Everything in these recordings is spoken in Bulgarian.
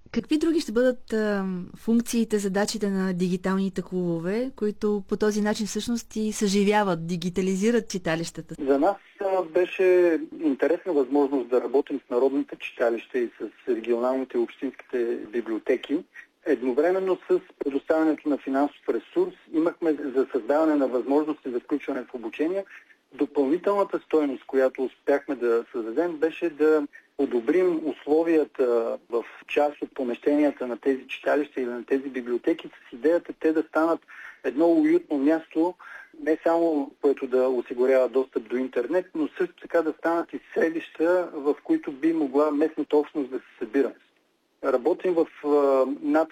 Какви други ще бъдат функциите, задачите на дигиталните клубове, които по този начин всъщност и съживяват, дигитализират читалищата? За нас беше интересна възможност да работим с народните читалища и с регионалните и общинските библиотеки. Едновременно с предоставянето на финансов ресурс имахме за създаване на възможности за включване в обучение. Допълнителната стойност, която успяхме да създадем, беше да подобрим условията в част от помещенията на тези читалища или на тези библиотеки с идеята те да станат едно уютно място, не само което да осигурява достъп до интернет, но също така да станат и средища, в които би могла местната общност да се събира. Работим в над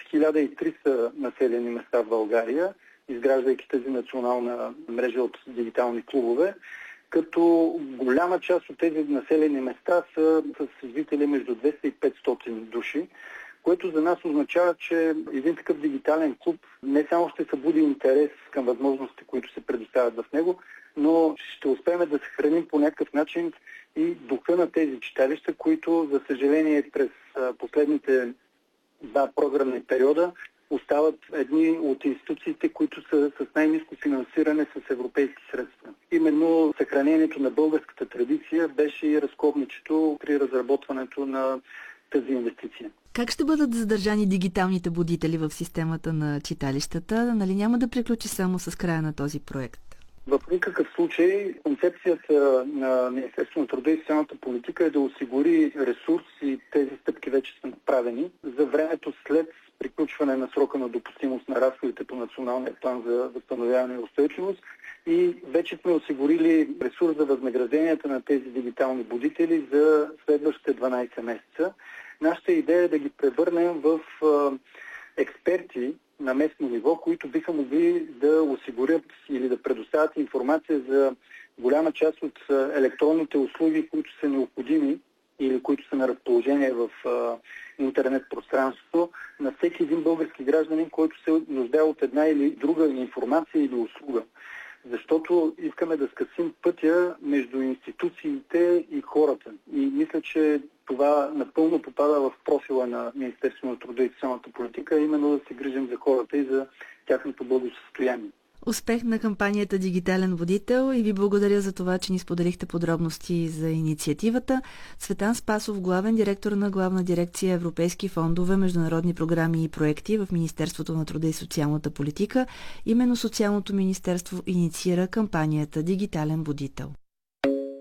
1300 населени места в България, изграждайки тази национална мрежа от дигитални клубове, като голяма част от тези населени места са с жители между 200 и 500 души, което за нас означава, че един такъв дигитален клуб не само ще събуди интерес към възможностите, които се предоставят в него, но ще успеем да съхраним по някакъв начин и духа на тези читалища, които, за съжаление, през последните два програмни периода остават едни от институциите, които са с най-ниско финансиране с европейски средства. Именно съхранението на българската традиция беше и разковничето при разработването на тази инвестиция. Как ще бъдат задържани дигиталните будители в системата на читалищата? Нали няма да приключи само с края на този проект? В никакъв случай концепцията на Министерството на труда и социалната политика е да осигури ресурс и тези стъпки вече са направени за времето след приключване на срока на допустимост на разходите по Националния план за възстановяване и устойчивост и вече сме осигурили ресурс за възнагражденията на тези дигитални будители за следващите 12 месеца. Нашата идея е да ги превърнем в експерти на местно ниво, които биха могли да осигурят или да предоставят информация за голяма част от електронните услуги, които са необходими или които са на разположение в интернет пространството на всеки един български гражданин, който се нуждае от една или друга информация или услуга. Защото искаме да скъсим пътя между институциите и хората. И мисля, че това напълно попада в профила на Министерството на труда и социалната политика, именно да се грижим за хората и за тяхното благосъстояние. Успех на кампанията Дигитален водител и ви благодаря за това, че ни споделихте подробности за инициативата. Цветан Спасов, главен директор на Главна дирекция Европейски фондове, международни програми и проекти в Министерството на труда и социалната политика. Именно Социалното министерство инициира кампанията Дигитален водител.